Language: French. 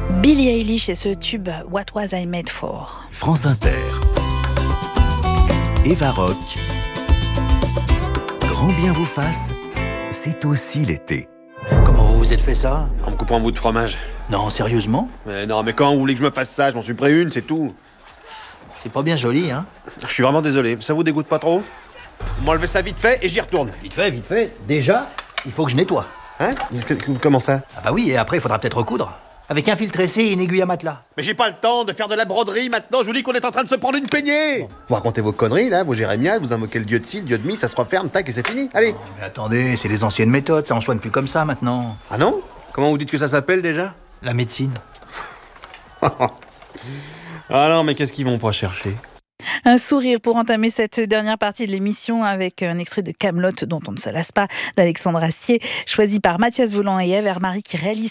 Billie Eilish et ce tube What Was I Made For. France Inter. Eva Rock. Grand bien vous fasse, c'est aussi l'été. Comment vous vous êtes fait ça? En me coupant un bout de fromage. Non, sérieusement? Mais non, mais quand vous voulez que je me fasse ça, je m'en suis pris une, c'est tout. C'est pas bien joli, hein? Je suis vraiment désolé, ça vous dégoûte pas trop? Vous m'enlevez ça vite fait et j'y retourne. Vite fait. Déjà, il faut que je nettoie. Hein? Comment ça? Ah bah oui, et après, il faudra peut-être recoudre. Avec un fil tressé et une aiguille à matelas. Mais j'ai pas le temps de faire de la broderie maintenant, je vous dis qu'on est en train de se prendre une peignée. Bon. Vous racontez vos conneries là, vos jérémiades, vous invoquez le dieu de ci, le dieu de mi, ça se referme, tac et c'est fini, allez. Oh, mais attendez, c'est les anciennes méthodes, ça en soigne plus comme ça maintenant. Ah non? Comment vous dites que ça s'appelle déjà? La médecine. Ah non, mais qu'est-ce qu'ils vont pas chercher? Un sourire pour entamer cette dernière partie de l'émission avec un extrait de Kaamelott dont on ne se lasse pas d'Alexandre Astier, choisi par Mathias Voland et Ève Hermary qui réalisent